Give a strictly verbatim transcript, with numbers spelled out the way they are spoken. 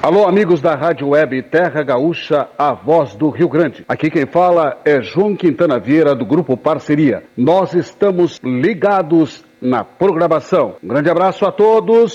Alô, amigos da Rádio Web Terra Gaúcha, a voz do Rio Grande. Aqui quem fala é João Quintana Vieira, do Grupo Parceria. Nós estamos ligados na programação. Um grande abraço a todos.